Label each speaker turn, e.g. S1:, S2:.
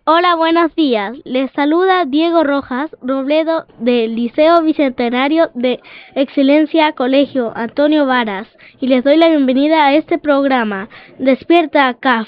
S1: Hola, buenos días. Les saluda Diego Rojas Robledo del Liceo Bicentenario de Excelencia Colegio Antonio Varas y les doy la bienvenida a este programa Despierta CAF.